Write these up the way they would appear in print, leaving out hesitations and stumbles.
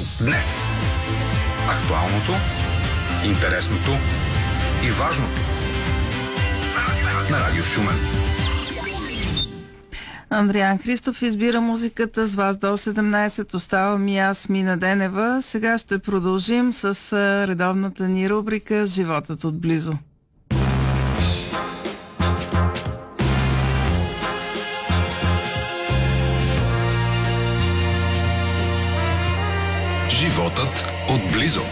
Днес. Актуалното, интересното и важното. На Радио Шумен. Андриан Христов избира музиката. С вас до 17 оставам и аз, Мина Денева. Сега ще продължим с редовната ни рубрика "Животът отблизо". Животът отблизо.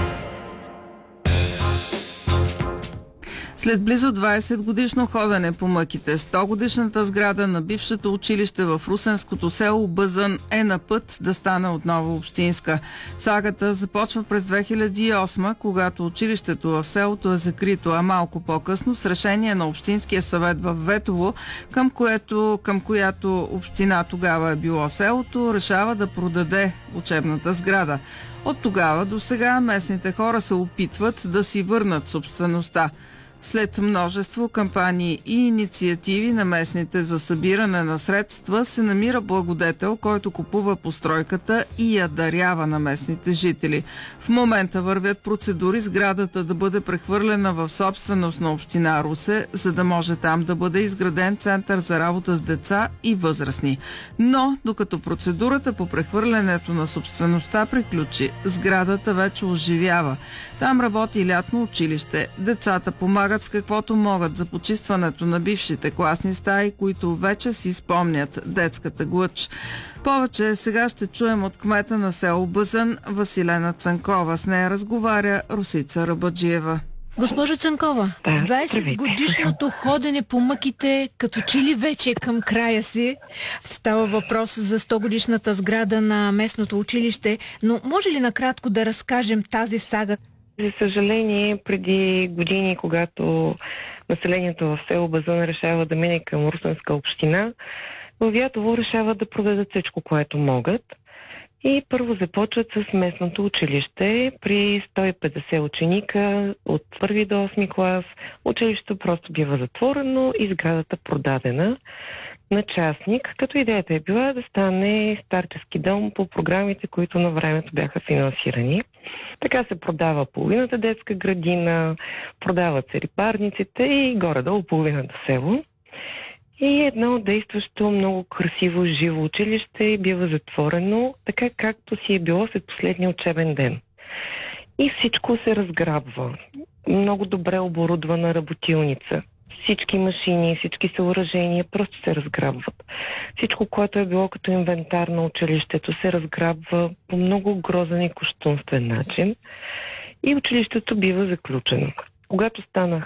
След близо 20 годишно ходене по мъките, 100-годишната сграда на бившето училище в русенското село Бъзън е на път да стане отново общинска. Сагата започва през 2008, когато училището в селото е закрито, а малко по-късно с решение на Общинския съвет в Ветово, към която община тогава е било селото, решава да продаде учебната сграда. От тогава до сега местните хора се опитват да си върнат собствеността. След множество кампании и инициативи на местните за събиране на средства се намира благодетел, който купува постройката и я дарява на местните жители. В момента вървят процедури сградата да бъде прехвърлена в собственост на община Русе, за да може там да бъде изграден център за работа с деца и възрастни. Но, докато процедурата по прехвърлянето на собствеността приключи, сградата вече оживява. Там работи лятно училище, децата помагат с каквото могат за почистването на бившите класни стаи, които вече си спомнят детската глъч. Повече сега ще чуем от кмета на село Бъзън Василена Цанкова. С нея разговаря Русица Рабаджиева. Госпожо Цанкова, 20 годишното ходене по мъките като че ли вече е към края си. Става въпрос за 100 годишната сграда на местното училище, но може ли накратко да разкажем тази сага? За съжаление, преди години, когато населението в село Бъзън решава да мине към Русенска община, в Вятово решават да продадат всичко, което могат. И първо започват с местното училище. При 150 ученика от 1 до 8 клас училището просто бива затворено и сградата продадена на частник, като идеята е била да стане старчески дом по програмите, които на времето бяха финансирани. Така се продава половината детска градина, продават се рибарниците и горе-долу половината село. И едно действащо, много красиво, живо училище бива затворено, така както си е било след последния учебен ден. И всичко се разграбва. Много добре оборудвана работилница. Всички машини, всички съоръжения просто се разграбват. Всичко, което е било като инвентар на училището, се разграбва по много грозен и кощунствен начин и училището бива заключено. Когато станах